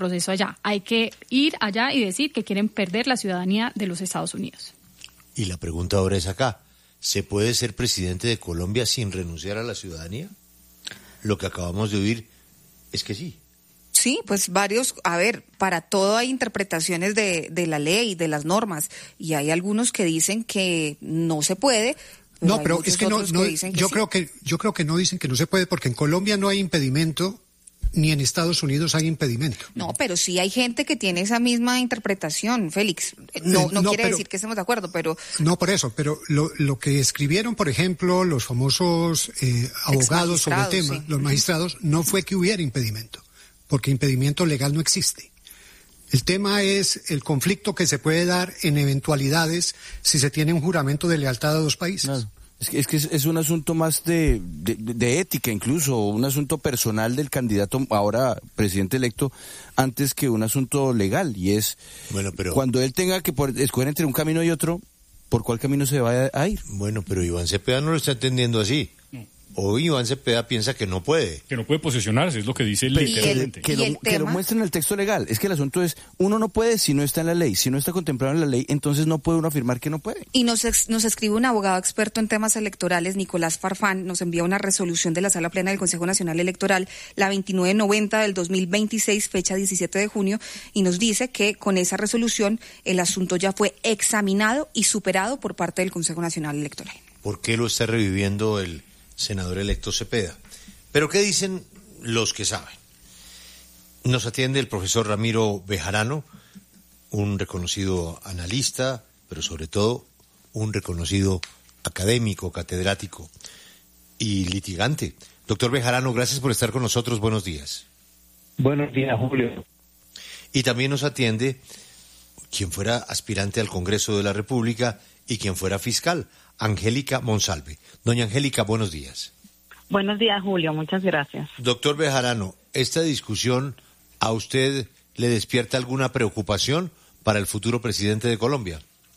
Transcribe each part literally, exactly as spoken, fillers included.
proceso allá. Hay que ir allá y decir que quieren perder la ciudadanía de los Estados Unidos. Y la pregunta ahora es acá, ¿se puede ser presidente de Colombia sin renunciar a la ciudadanía? Lo que acabamos de oír es que sí. Sí, pues varios, a ver, para todo hay interpretaciones de, de la ley, de las normas, y hay algunos que dicen que no se puede. Pero no, pero es que no, no que que yo sí. creo que yo creo que no dicen que no se puede, porque en Colombia no hay impedimento, ni en Estados Unidos hay impedimento. No, pero sí hay gente que tiene esa misma interpretación, Félix. No, no, no quiere pero, decir que estemos de acuerdo, pero... No, por eso, pero lo, lo que escribieron, por ejemplo, los famosos eh, abogados sobre el tema, sí. los magistrados, no fue que hubiera impedimento, porque impedimento legal no existe. El tema es el conflicto que se puede dar en eventualidades si se tiene un juramento de lealtad a dos países. Claro. Es que, es que es un asunto más de, de, de ética, incluso un asunto personal del candidato ahora presidente electo, antes que un asunto legal. Y es, bueno, pero cuando él tenga que por, escoger entre un camino y otro, ¿por cuál camino se va a ir? Bueno, pero Iván Cepeda no lo está entendiendo así. No. Hoy Iván Cepeda piensa que no puede. Que no puede posesionarse, es lo que dice literalmente. Que, que, lo, que lo muestren en el texto legal. Es que el asunto es, uno no puede si no está en la ley. Si no está contemplado en la ley, entonces no puede uno afirmar que no puede. Y nos, ex, nos escribe un abogado experto en temas electorales, Nicolás Farfán, nos envía una resolución de la Sala Plena del Consejo Nacional Electoral, la veintinueve noventa del dos mil veintiséis, fecha diecisiete de junio, y nos dice que con esa resolución el asunto ya fue examinado y superado por parte del Consejo Nacional Electoral. ¿Por qué lo está reviviendo el senador electo Cepeda? Pero ¿qué dicen los que saben? Nos atiende el profesor Ramiro Bejarano, un reconocido analista, pero sobre todo un reconocido académico, catedrático y litigante. Doctor Bejarano, gracias por estar con nosotros. Buenos días. Buenos días, Julio. Y también nos atiende quien fuera aspirante al Congreso de la República y quien fuera fiscal, Angélica Monsalve. Doña Angélica, buenos días. Buenos días, Julio, muchas gracias. Doctor Bejarano, ¿esta discusión a usted le despierta alguna preocupación para el futuro presidente de Colombia?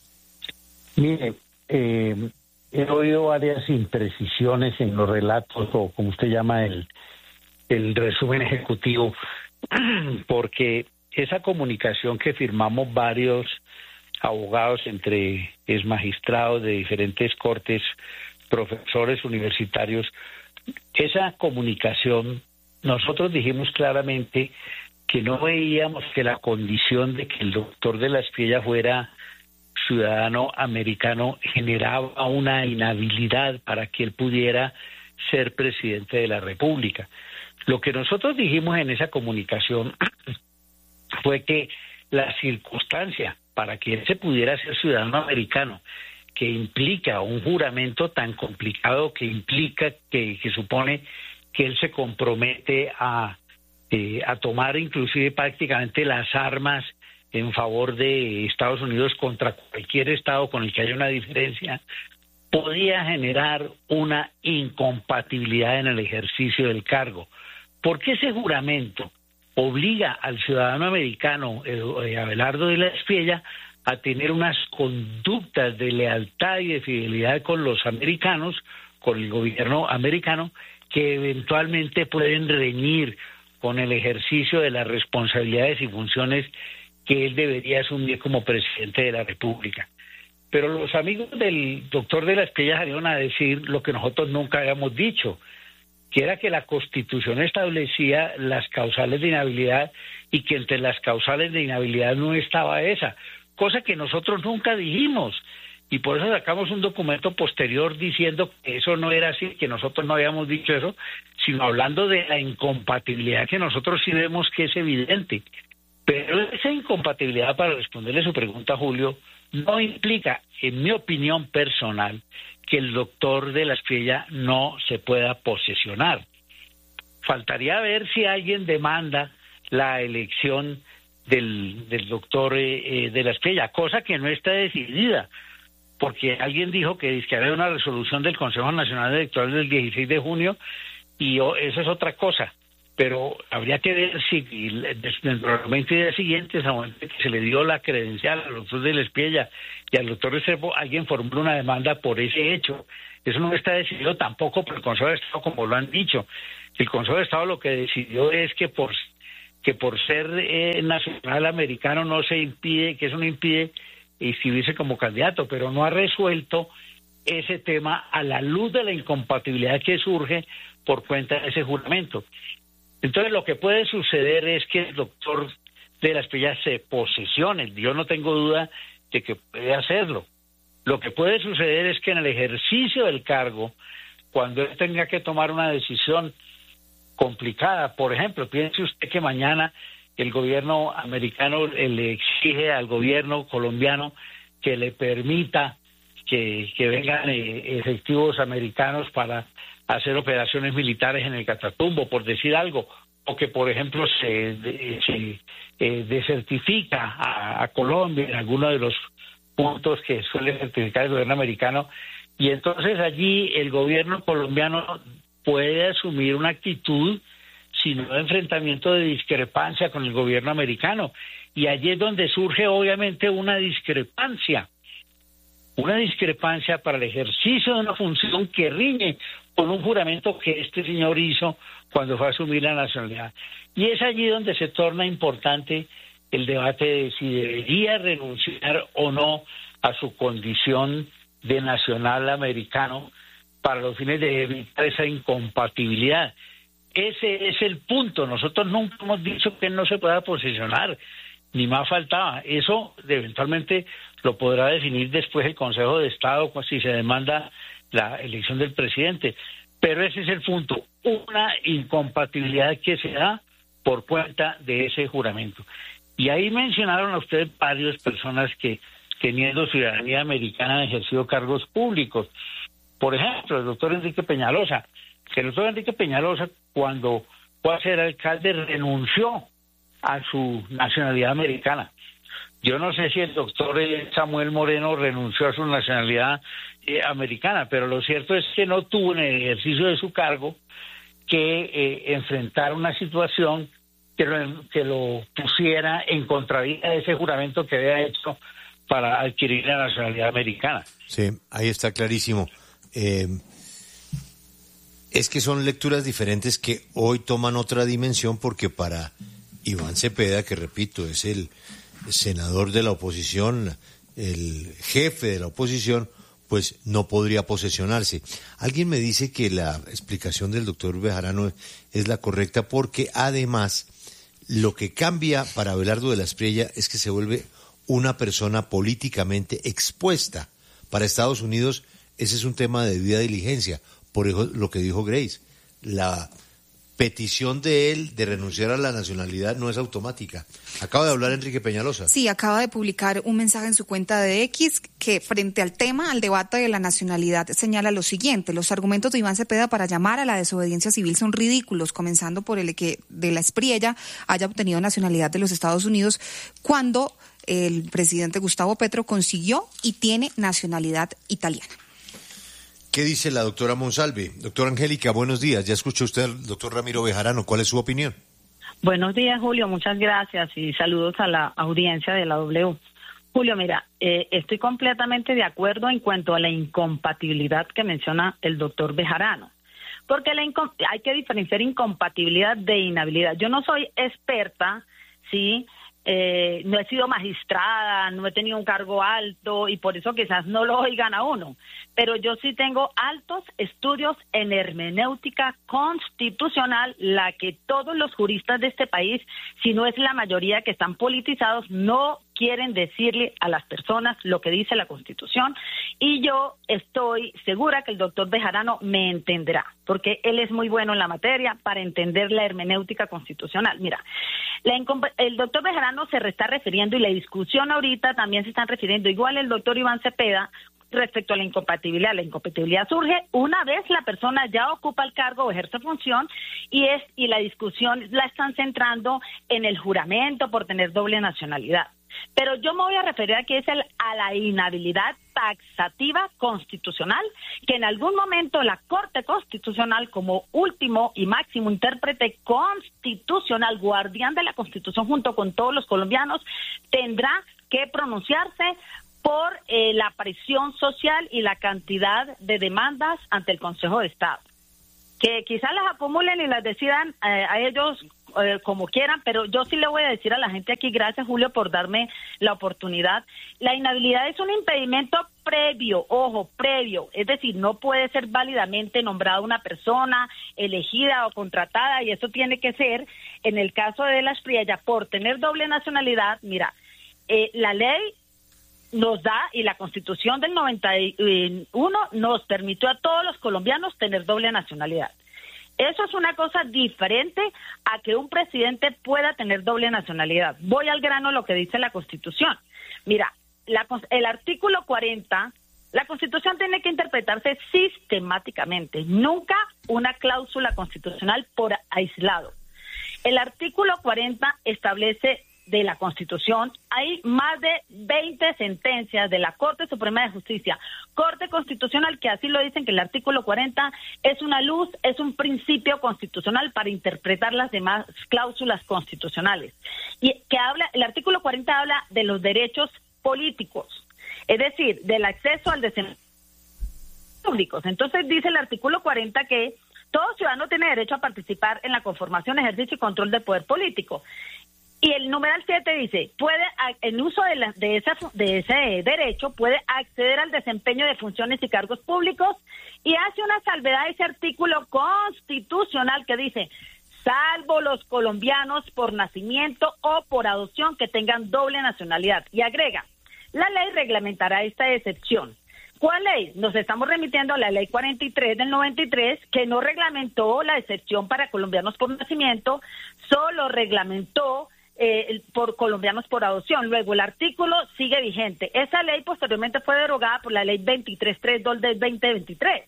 Mire, eh, he oído varias imprecisiones en los relatos, o como usted llama el, el resumen ejecutivo, porque esa comunicación que firmamos varios abogados entre ex magistrados de diferentes cortes, profesores universitarios, esa comunicación, nosotros dijimos claramente que no veíamos que la condición de que el doctor de la Espriella fuera ciudadano americano generaba una inhabilidad para que él pudiera ser presidente de la República. Lo que nosotros dijimos en esa comunicación fue que la circunstancia para que él se pudiera ser ciudadano americano, que implica un juramento tan complicado, que implica, que, que supone que él se compromete a, eh, a tomar inclusive prácticamente las armas en favor de Estados Unidos contra cualquier estado con el que haya una diferencia, podía generar una incompatibilidad en el ejercicio del cargo. ¿Por qué ese juramento obliga al ciudadano americano, eh, Abelardo de la Espriella, a tener unas conductas de lealtad y de fidelidad con los americanos, con el gobierno americano, que eventualmente pueden reñir con el ejercicio de las responsabilidades y funciones que él debería asumir como presidente de la República? Pero los amigos del doctor de la Espriella salieron a decir lo que nosotros nunca habíamos dicho, que era que la Constitución establecía las causales de inhabilidad y que entre las causales de inhabilidad no estaba esa, cosa que nosotros nunca dijimos, y por eso sacamos un documento posterior diciendo que eso no era así, que nosotros no habíamos dicho eso, sino hablando de la incompatibilidad que nosotros sí vemos que es evidente. Pero esa incompatibilidad, para responderle su pregunta, Julio, no implica, en mi opinión personal, que el doctor de la Espriella no se pueda posesionar. Faltaría ver si alguien demanda la elección del, del doctor eh, de la Espriella, cosa que no está decidida, porque alguien dijo que, que había una resolución del Consejo Nacional Electoral del dieciséis de junio, y oh, eso es otra cosa. Pero habría que ver si dentro de los veinte días siguientes, a momento que se le dio la credencial al doctor de la Espriella y al doctor Restrepo, alguien formuló una demanda por ese hecho. Eso no está decidido tampoco por el Consejo de Estado, como lo han dicho. El Consejo de Estado lo que decidió es que por que por ser eh, nacional americano no se impide, que eso no impide inscribirse como candidato, pero no ha resuelto ese tema a la luz de la incompatibilidad que surge por cuenta de ese juramento. Entonces lo que puede suceder es que el doctor de la Espriella se posesione. Yo no tengo duda de que puede hacerlo. Lo que puede suceder es que en el ejercicio del cargo, cuando él tenga que tomar una decisión complicada, por ejemplo, piense usted que mañana el gobierno americano le exige al gobierno colombiano que le permita que, que vengan eh, efectivos americanos para hacer operaciones militares en el Catatumbo, por decir algo, o que, por ejemplo, se, se eh, desertifica a, a Colombia en alguno de los puntos que suele certificar el gobierno americano, y entonces allí el gobierno colombiano puede asumir una actitud, sino de enfrentamiento, de discrepancia con el gobierno americano, y allí es donde surge obviamente una discrepancia, una discrepancia para el ejercicio de una función que riñe con un juramento que este señor hizo cuando fue a asumir la nacionalidad. Y es allí donde se torna importante el debate de si debería renunciar o no a su condición de nacional americano para los fines de evitar esa incompatibilidad. Ese es el punto. Nosotros nunca hemos dicho que él no se pueda posicionar, ni más faltaba. Eso eventualmente lo podrá definir después el Consejo de Estado si se demanda la elección del presidente. Pero ese es el punto, una incompatibilidad que se da por cuenta de ese juramento. Y ahí mencionaron a ustedes varias personas que, teniendo ciudadanía americana, han ejercido cargos públicos. Por ejemplo, el doctor Enrique Peñalosa. Que el doctor Enrique Peñalosa, cuando fue a ser alcalde, renunció a su nacionalidad americana. Yo no sé si el doctor Samuel Moreno renunció a su nacionalidad eh, americana, pero lo cierto es que no tuvo en el ejercicio de su cargo que eh, enfrentar una situación que lo, que lo pusiera en contravía de ese juramento que había hecho para adquirir la nacionalidad americana. Sí, ahí está clarísimo. Eh, es que son lecturas diferentes que hoy toman otra dimensión, porque para Iván Cepeda, que repito, es el senador de la oposición, el jefe de la oposición, pues no podría posesionarse. Alguien me dice que la explicación del doctor Bejarano es la correcta, porque además lo que cambia para Abelardo de la Espriella es que se vuelve una persona políticamente expuesta. Para Estados Unidos ese es un tema de debida diligencia. Por eso lo que dijo Grace, la petición de él de renunciar a la nacionalidad no es automática. Acaba de hablar Enrique Peñalosa. Sí, acaba de publicar un mensaje en su cuenta de X que frente al tema, al debate de la nacionalidad, señala lo siguiente: los argumentos de Iván Cepeda para llamar a la desobediencia civil son ridículos, comenzando por el que de la Espriella haya obtenido nacionalidad de los Estados Unidos cuando el presidente Gustavo Petro consiguió y tiene nacionalidad italiana. ¿Qué dice la doctora Monsalve? Doctora Angélica, buenos días. Ya escuchó usted al doctor Ramiro Bejarano. ¿Cuál es su opinión? Buenos días, Julio. Muchas gracias y saludos a la audiencia de la W. Julio, mira, eh, estoy completamente de acuerdo en cuanto a la incompatibilidad que menciona el doctor Bejarano. Porque la incom- hay que diferenciar incompatibilidad de inhabilidad. Yo no soy experta, ¿sí? Eh, no he sido magistrada, no he tenido un cargo alto y por eso quizás no lo oigan a uno, pero yo sí tengo altos estudios en hermenéutica constitucional, la que todos los juristas de este país, si no es la mayoría que están politizados, no quieren decirle a las personas lo que dice la Constitución, y yo estoy segura que el doctor Bejarano me entenderá, porque él es muy bueno en la materia para entender la hermenéutica constitucional. Mira, la el doctor Bejarano se está refiriendo, y la discusión ahorita también se están refiriendo, igual el doctor Iván Cepeda, respecto a la incompatibilidad. La incompatibilidad surge una vez la persona ya ocupa el cargo o ejerce función, y es y la discusión la están centrando en el juramento por tener doble nacionalidad. Pero yo me voy a referir aquí es el, a la inhabilidad taxativa constitucional, que en algún momento la Corte Constitucional, como último y máximo intérprete constitucional, guardián de la Constitución junto con todos los colombianos, tendrá que pronunciarse por eh, la presión social y la cantidad de demandas ante el Consejo de Estado. Que quizás las acumulen y las decidan eh, a ellos eh, como quieran, pero yo sí le voy a decir a la gente aquí, gracias Julio por darme la oportunidad, la inhabilidad es un impedimento previo, ojo, previo, es decir, no puede ser válidamente nombrada una persona elegida o contratada, y eso tiene que ser, en el caso de las Priella, por tener doble nacionalidad. Mira, eh, la ley nos da, y la Constitución del noventa y uno nos permitió a todos los colombianos tener doble nacionalidad. Eso es una cosa diferente a que un presidente pueda tener doble nacionalidad. Voy al grano lo que dice la Constitución. Mira, la, el artículo cuarenta, la Constitución tiene que interpretarse sistemáticamente, nunca una cláusula constitucional por aislado. El artículo cuarenta establece de la Constitución, hay más de veinte sentencias de la Corte Suprema de Justicia, Corte Constitucional, que así lo dicen, que el artículo cuarenta es una luz, es un principio constitucional para interpretar las demás cláusulas constitucionales. Y que habla, el artículo cuarenta habla de los derechos políticos, es decir, del acceso al desempeño público. Entonces dice el artículo cuarenta que todo ciudadano tiene derecho a participar en la conformación, ejercicio y control del poder político. Y el numeral siete dice, puede, en uso de, la, de, esa, de ese derecho, puede acceder al desempeño de funciones y cargos públicos, y hace una salvedad a ese artículo constitucional que dice, salvo los colombianos por nacimiento o por adopción que tengan doble nacionalidad. Y agrega, la ley reglamentará esta excepción. ¿Cuál ley? Nos estamos remitiendo a la ley cuarenta y tres del noventa y tres, que no reglamentó la excepción para colombianos por nacimiento, solo reglamentó Eh, por colombianos por adopción. Luego el artículo sigue vigente. Esa ley posteriormente fue derogada por la ley veintitrés treinta y dos del veinte veintitrés,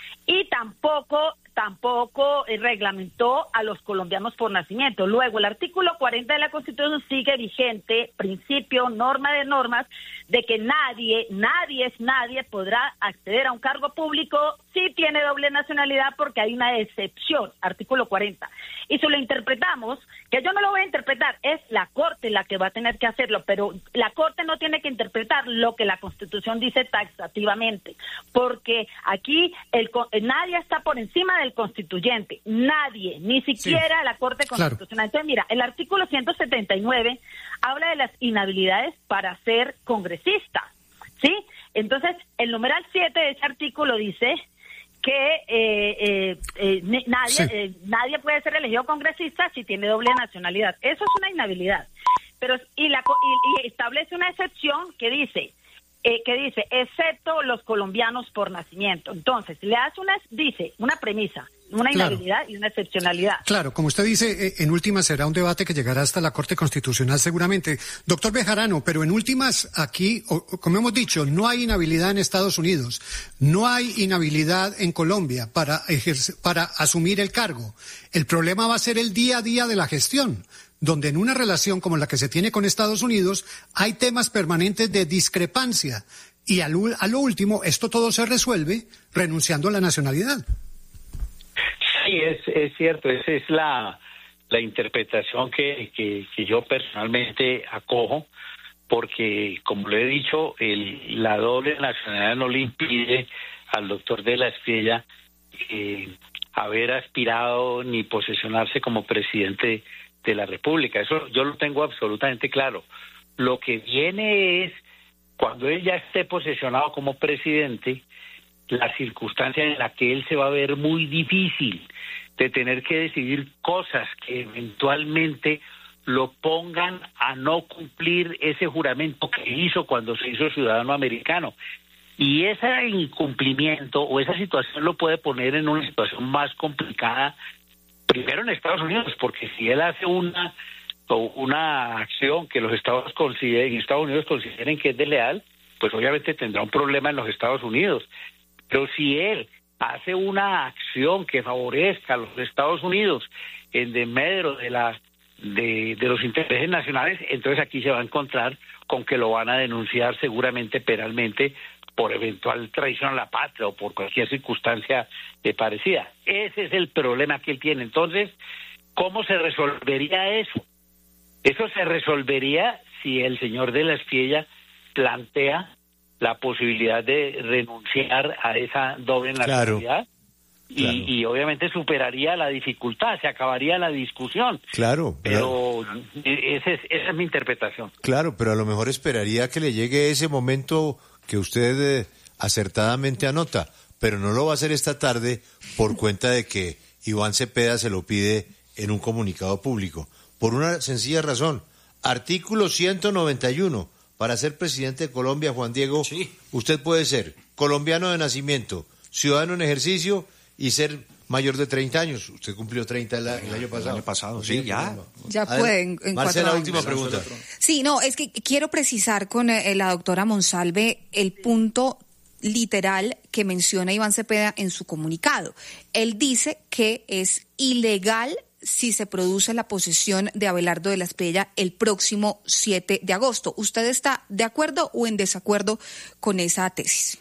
y tampoco tampoco eh, reglamentó a los colombianos por nacimiento. Luego el artículo cuarenta de la Constitución sigue vigente, principio, norma de normas, de que nadie, nadie es nadie podrá acceder a un cargo público si tiene doble nacionalidad, porque hay una excepción, artículo cuarenta. Y si lo interpretamos, que yo no lo voy a interpretar, es la Corte la que va a tener que hacerlo, pero la Corte no tiene que interpretar lo que la Constitución dice taxativamente, porque aquí el, nadie está por encima del constituyente, nadie, ni siquiera sí, la Corte Constitucional. Claro. Entonces, mira, el artículo ciento setenta y nueve habla de las inhabilidades para ser congresista, ¿sí? Entonces, el numeral siete de ese artículo dice que eh, eh, eh, nadie, sí. eh, nadie puede ser elegido congresista si tiene doble nacionalidad. Eso es una inhabilidad. Pero y, la, y, y establece una excepción que dice, eh, que dice, excepto los colombianos por nacimiento. Entonces, le hace una, dice, una premisa, una inhabilidad claro. y una excepcionalidad. Claro, como usted dice, en últimas será un debate que llegará hasta la Corte Constitucional seguramente. Doctor Bejarano, pero en últimas aquí, como hemos dicho, no hay inhabilidad en Estados Unidos, no hay inhabilidad en Colombia para ejercer, para asumir el cargo. El problema va a ser el día a día de la gestión, donde en una relación como la que se tiene con Estados Unidos hay temas permanentes de discrepancia y a lo, a lo último esto todo se resuelve renunciando a la nacionalidad. Sí, es, es cierto, esa es la, la interpretación que, que, que yo personalmente acojo, porque como le he dicho, el, la doble nacionalidad no le impide al doctor de la Espriella eh, haber aspirado ni posesionarse como presidente de la República. Eso yo lo tengo absolutamente claro. Lo que viene es, cuando él ya esté posesionado como presidente, la circunstancia en la que él se va a ver muy difícil de tener que decidir cosas que eventualmente lo pongan a no cumplir ese juramento que hizo cuando se hizo ciudadano americano. Y ese incumplimiento o esa situación lo puede poner en una situación más complicada, primero en Estados Unidos, porque si él hace una una acción que los Estados consideren, Estados Unidos consideren que es desleal, pues obviamente tendrá un problema en los Estados Unidos. Pero si él hace una acción que favorezca a los Estados Unidos en desmedro de la de, de los intereses nacionales, entonces aquí se va a encontrar con que lo van a denunciar seguramente penalmente por eventual traición a la patria o por cualquier circunstancia de parecida. Ese es el problema que él tiene. Entonces, ¿cómo se resolvería eso? Eso se resolvería si el señor de la Espriella plantea la posibilidad de renunciar a esa doble nacionalidad, claro. y, claro. y obviamente superaría la dificultad, se acabaría la discusión. Claro. Pero ese es, esa es mi interpretación. Claro, pero a lo mejor esperaría que le llegue ese momento que usted eh, acertadamente anota, pero no lo va a hacer esta tarde por cuenta de que Iván Cepeda se lo pide en un comunicado público. Por una sencilla razón. Artículo ciento noventa y uno. Para ser presidente de Colombia, Juan Diego, sí. Usted puede ser colombiano de nacimiento, ciudadano en ejercicio y ser mayor de treinta años. Usted cumplió treinta el, el año pasado. El año pasado, sí, ya. Ya puede, en, en Marcela, cuatro última años. pregunta. Sí, no, es que quiero precisar con eh, la doctora Monsalve el punto literal que menciona Iván Cepeda en su comunicado. Él dice que es ilegal si se produce la posesión de Abelardo de la Espriella el próximo siete de agosto. ¿Usted está de acuerdo o en desacuerdo con esa tesis?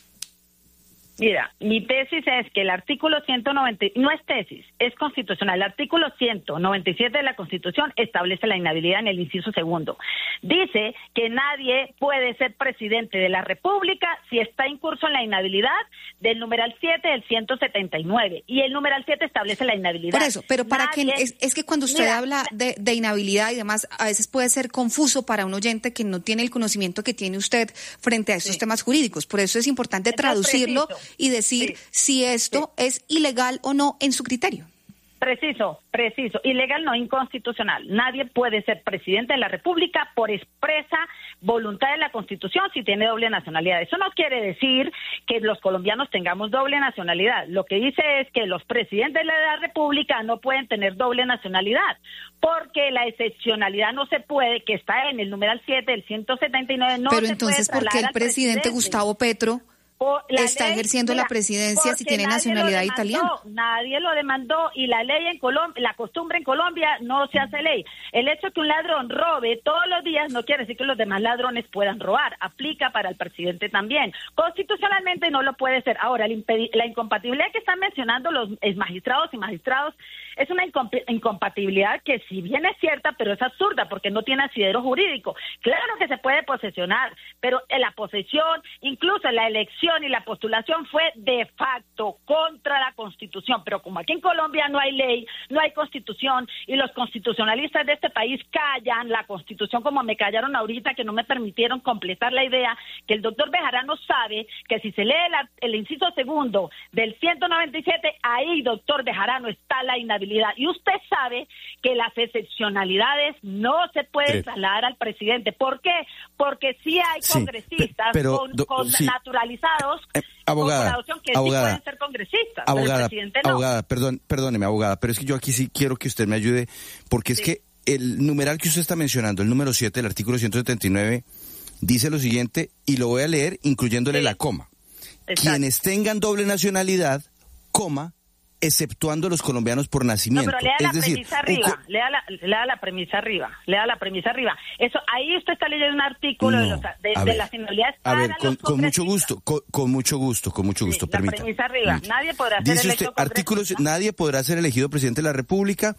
Mira, mi tesis es que el artículo ciento noventa, no es tesis, es constitucional. El artículo ciento noventa y siete de la Constitución establece la inhabilidad en el inciso segundo. Dice que nadie puede ser presidente de la República si está incurso en la inhabilidad del numeral siete del ciento setenta y nueve. Y el numeral siete establece la inhabilidad. Por eso, pero para nadie, que es, es que cuando usted mira, habla de, de inhabilidad y demás, a veces puede ser confuso para un oyente que no tiene el conocimiento que tiene usted frente a estos sí. temas jurídicos. Por eso es importante Entonces, traducirlo preciso. y decir sí. si esto sí. es ilegal o no en su criterio. Preciso, preciso. Ilegal, no inconstitucional. Nadie puede ser presidente de la República por expresa voluntad de la Constitución si tiene doble nacionalidad. Eso no quiere decir que los colombianos tengamos doble nacionalidad. Lo que dice es que los presidentes de la República no pueden tener doble nacionalidad, porque la excepcionalidad no se puede, que está en el numeral siete del ciento setenta y nueve, no Pero se entonces, puede ¿por qué el presidente, presidente Gustavo Petro está ley, ejerciendo mira, la presidencia si tiene nacionalidad demandó, italiana? Nadie lo demandó y la ley en Colombia, la costumbre en Colombia no se hace ley. El hecho de que un ladrón robe todos los días no quiere decir que los demás ladrones puedan robar. Aplica para el presidente también. Constitucionalmente no lo puede ser. Ahora, la incompatibilidad que están mencionando los magistrados y magistrados es una incompatibilidad que si bien es cierta, pero es absurda porque no tiene asidero jurídico. Claro que se puede posesionar, pero en la posesión, incluso en la elección y la postulación fue de facto contra la Constitución. Pero como aquí en Colombia no hay ley, no hay Constitución y los constitucionalistas de este país callan la Constitución, como me callaron ahorita, que no me permitieron completar la idea, que el doctor Bejarano sabe que si se lee la, el inciso segundo del ciento noventa y siete, ahí, doctor Bejarano, está la inhabilidad. Y usted sabe que las excepcionalidades no se pueden sí. trasladar al presidente. ¿Por qué? Porque sí hay congresistas sí, pero, con, con sí. naturalizados eh, abogada, con que abogada, sí pueden ser congresistas, abogada, pero el presidente no. Abogada, perdón, perdóneme, abogada, pero es que yo aquí sí quiero que usted me ayude, porque es sí. que el numeral que usted está mencionando, el número siete del artículo ciento setenta y nueve, dice lo siguiente, y lo voy a leer incluyéndole sí. la coma. Exacto. Quienes tengan doble nacionalidad, coma, exceptuando los colombianos por nacimiento. No, pero lea es la decir, premisa arriba, co- lea, la, lea la premisa arriba, lea la premisa arriba. Eso, ahí usted está leyendo un artículo no, de, los, de, de las inhabilidades para a ver, con, los con mucho gusto, con, con mucho gusto, con mucho gusto, sí, permítame. La premisa arriba, permítame. Nadie podrá ser Dice elegido usted, artículos, nadie podrá ser elegido presidente de la República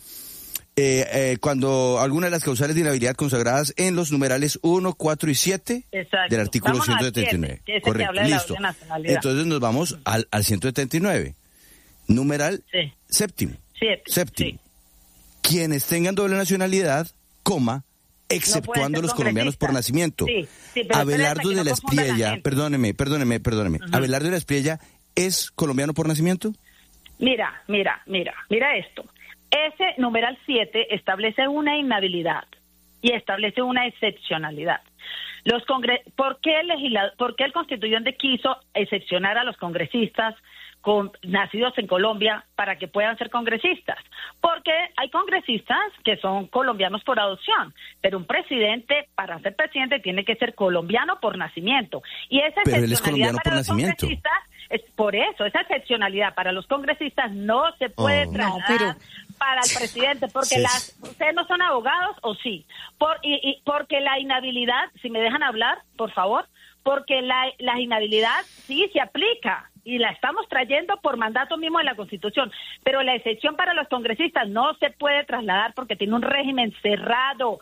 eh, eh, cuando alguna de las causales de inhabilidad consagradas en los numerales uno, cuatro y siete Exacto. del artículo Vamos ciento setenta y nueve. siete, que Correcto, que listo. Entonces nos vamos al, al ciento setenta y nueve. Numeral sí. séptimo. Siete, séptimo. Sí. Quienes tengan doble nacionalidad, coma, exceptuando no los colombianos por nacimiento. Sí, sí, pero Abelardo de no la Espriella, perdóneme, perdóneme, perdóneme. Uh-huh. Abelardo de la Espriella, ¿es colombiano por nacimiento? Mira, mira, mira, mira esto. Ese numeral siete establece una inhabilidad y establece una excepcionalidad. Los congre- ¿Por qué el legislador, por qué el constituyente quiso excepcionar a los congresistas con, nacidos en Colombia para que puedan ser congresistas? Porque hay congresistas que son colombianos por adopción, pero un presidente, para ser presidente, tiene que ser colombiano por nacimiento. Y esa pero él es excepcionalidad colombiano para por los nacimiento. congresistas, es por eso, esa excepcionalidad para los congresistas no se puede oh. trasladar no, pero... para el presidente, porque sí. las ustedes no son abogados, ¿o sí? Por, y, y porque la inhabilidad, si me dejan hablar, por favor, porque la, la inhabilidad sí se aplica y la estamos trayendo por mandato mismo de la Constitución, pero la excepción para los congresistas no se puede trasladar porque tiene un régimen cerrado.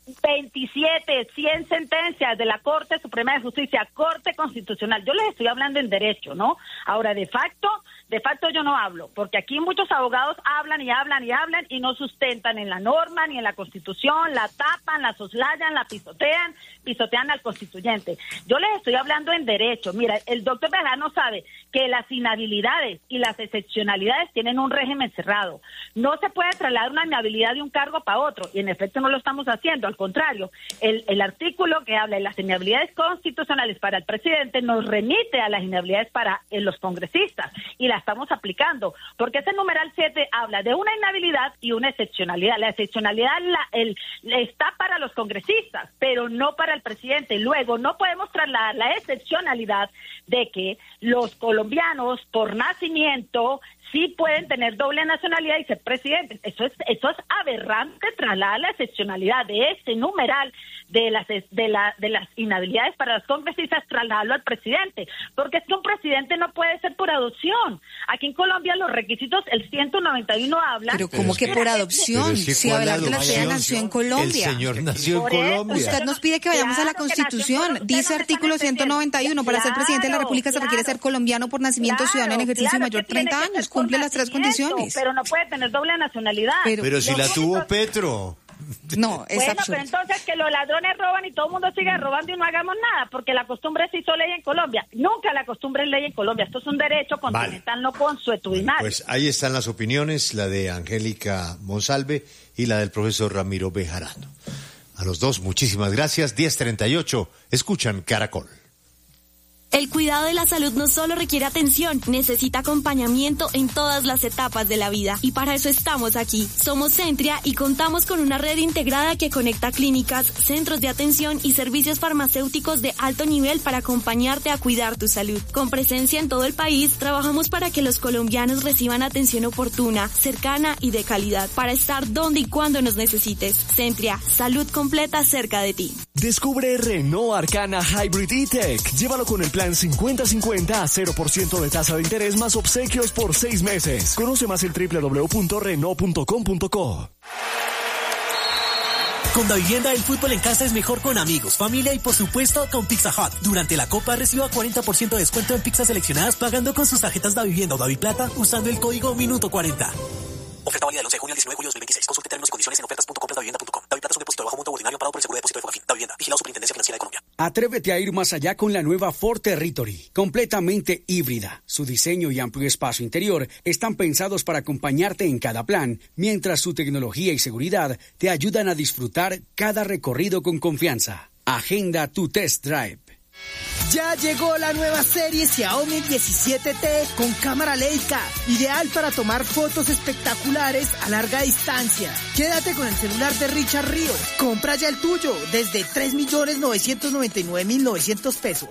veintisiete, cien sentencias de la Corte Suprema de Justicia, Corte Constitucional. Yo les estoy hablando en derecho, ¿no? Ahora, de facto, de facto yo no hablo, porque aquí muchos abogados hablan y hablan y hablan y no sustentan en la norma ni en la Constitución, la tapan, la soslayan, la pisotean, pisotean al constituyente. Yo les estoy hablando en derecho. Mira, el doctor Bejarano sabe que las inhabilidades y las excepcionalidades tienen un régimen cerrado. No se puede trasladar una inhabilidad de un cargo para otro, y en efecto no lo estamos haciendo. Al contrario, el, el artículo que habla de las inhabilidades constitucionales para el presidente nos remite a las inhabilidades para eh, los congresistas, y la estamos aplicando, porque ese numeral siete habla de una inhabilidad y una excepcionalidad. La excepcionalidad la, el, está para los congresistas, pero no para el presidente. Luego, no podemos trasladar la excepcionalidad de que los colombianos, por nacimiento, sí pueden tener doble nacionalidad y ser presidentes. Eso es eso es aberrante, trasladar la excepcionalidad de este numeral de las de la de las inhabilidades para los congresistas, trasladarlo al presidente, porque es que un presidente no puede ser por adopción. Aquí en Colombia los requisitos, el ciento noventa y uno habla. Pero ¿cómo que por adopción? Es que si Abelardo Lascea nació en Colombia. El señor nació por en eso, Colombia. Usted nos pide que vayamos claro a la Constitución. Dice no artículo ciento noventa y uno, para ser presidente de la República claro, se requiere ser colombiano por nacimiento, claro, ciudadano en ejercicio claro, mayor de treinta años. Cumple las tres condiciones. Pero no puede tener doble nacionalidad. Pero, pero si la tuvo Petro. No, es bueno, absurdo. pero entonces que los ladrones roban y todo el mundo siga robando y no hagamos nada, porque la costumbre se hizo ley en Colombia. Nunca la costumbre es ley en Colombia. Esto es un derecho continental, vale, no consuetudinario. Pues ahí están las opiniones, la de Angélica Monsalve y la del profesor Ramiro Bejarano. A los dos, muchísimas gracias. diez treinta y ocho, escuchan Caracol. El cuidado de la salud no solo requiere atención, necesita acompañamiento en todas las etapas de la vida. Y para eso estamos aquí. Somos Centria y contamos con una red integrada que conecta clínicas, centros de atención y servicios farmacéuticos de alto nivel para acompañarte a cuidar tu salud. Con presencia en todo el país, trabajamos para que los colombianos reciban atención oportuna, cercana y de calidad, para estar donde y cuando nos necesites. Centria, salud completa cerca de ti. Descubre Renault Arcana Hybrid E-Tech. Llévalo con el plan cincuenta cincuenta a cero por ciento de tasa de interés más obsequios por seis meses. Conoce más en doble u doble u doble u punto renault punto com punto co. Con Davivienda, el fútbol en casa es mejor con amigos, familia y por supuesto con Pizza Hut. Durante la Copa reciba cuarenta por ciento de descuento en pizzas seleccionadas pagando con sus tarjetas Davivienda o Daviplata usando el código Minuto cuarenta. Oferta válida del once de junio al diecinueve de julio de dos mil veintiséis. Consulte términos y condiciones en ofertas punto compras davivienda punto com. Daviplata es un depósito de bajo monto ordinario pagado por el Seguro de Depósito de Fogafín. Davivienda. Vigilado Superintendencia Financiera de Colombia. Atrévete a ir más allá con la nueva Ford Territory, completamente híbrida. Su diseño y amplio espacio interior están pensados para acompañarte en cada plan, mientras su tecnología y seguridad te ayudan a disfrutar cada recorrido con confianza. Agenda tu test drive. Ya llegó la nueva serie Xiaomi diecisiete T con cámara Leica, ideal para tomar fotos espectaculares a larga distancia. Quédate con el celular de Richard Ríos. Compra ya el tuyo desde tres millones novecientos noventa y nueve mil novecientos pesos.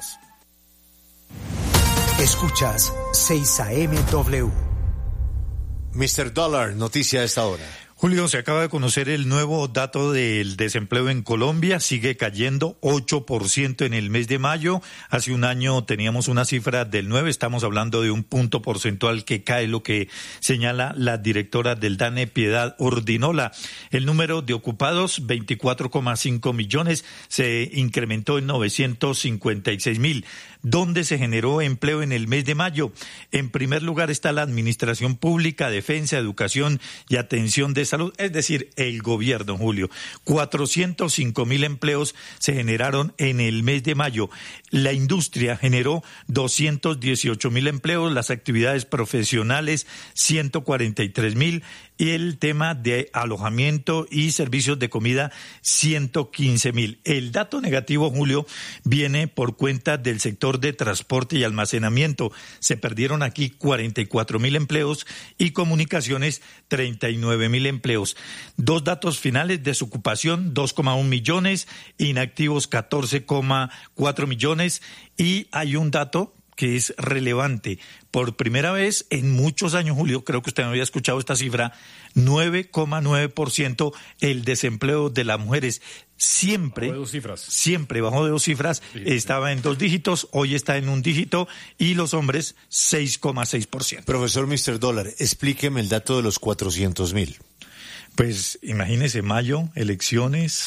Escuchas seis A M W. mister Dollar, noticia a esta hora. Julio, se acaba de conocer el nuevo dato del desempleo en Colombia, sigue cayendo ocho por ciento en el mes de mayo. Hace un año teníamos una cifra del nueve, estamos hablando de un punto porcentual que cae, lo que señala la directora del DANE, Piedad Ordinola. El número de ocupados, veinticuatro coma cinco millones, se incrementó en novecientos cincuenta y seis mil. ¿Dónde se generó empleo en el mes de mayo? En primer lugar está la Administración Pública, Defensa, Educación y Atención de Salud, es decir, el gobierno, Julio. cuatrocientos cinco mil empleos se generaron en el mes de mayo. La industria generó doscientos dieciocho mil empleos, las actividades profesionales ciento cuarenta y tres mil y el tema de alojamiento y servicios de comida ciento quince mil. El dato negativo, Julio, viene por cuenta del sector de transporte y almacenamiento. Se perdieron aquí cuarenta y cuatro mil empleos y comunicaciones treinta y nueve mil empleos. Dos datos finales: desocupación dos coma uno millones, inactivos catorce coma cuatro millones, y hay un dato que es relevante. Por primera vez en muchos años, Julio, creo que usted no había escuchado esta cifra, nueve coma nueve por ciento el desempleo de las mujeres. Siempre, bajo de dos cifras. siempre bajo de dos cifras, sí, estaba en dos dígitos, hoy está en un dígito, y los hombres seis coma seis por ciento. Profesor mister Dollar, explíqueme el dato de los cuatrocientos mil. Pues imagínese, mayo, elecciones,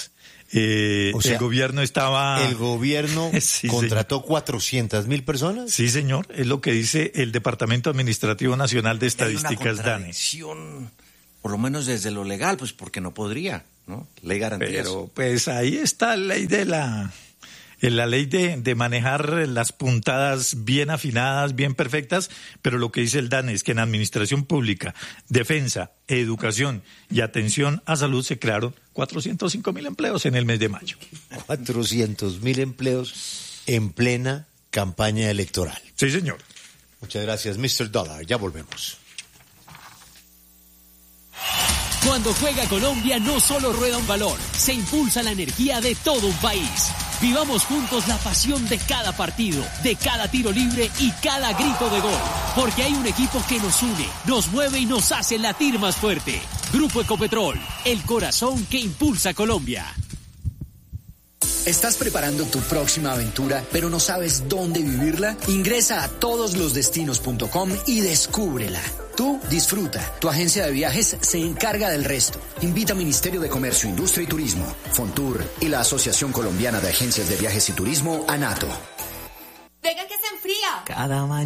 Eh, o sea, el gobierno estaba... ¿El gobierno sí, contrató cuatrocientas mil personas? Sí, señor. Es lo que dice el Departamento Administrativo Nacional de Estadísticas, DANE. Por lo menos desde lo legal, pues porque no podría, ¿no? Ley garantías. Pero pues ahí está la ley de la... la ley de, de manejar las puntadas bien afinadas, bien perfectas, pero lo que dice el DANE es que en administración pública, defensa, educación y atención a salud se crearon cuatrocientos cinco mil empleos en el mes de mayo. cuatrocientos mil empleos en plena campaña electoral. Sí, señor. Muchas gracias, mister Dollar. Ya volvemos. Cuando juega Colombia no solo rueda un balón, se impulsa la energía de todo un país. Vivamos juntos la pasión de cada partido, de cada tiro libre y cada grito de gol. Porque hay un equipo que nos une, nos mueve y nos hace latir más fuerte. Grupo Ecopetrol, el corazón que impulsa Colombia. ¿Estás preparando tu próxima aventura, pero no sabes dónde vivirla? Ingresa a todos los destinos punto com y descúbrela. Tú disfruta, tu agencia de viajes se encarga del resto. Invita Ministerio de Comercio, Industria y Turismo, Fontur y la Asociación Colombiana de Agencias de Viajes y Turismo, ANATO. Venga que se enfría. Cada mañana.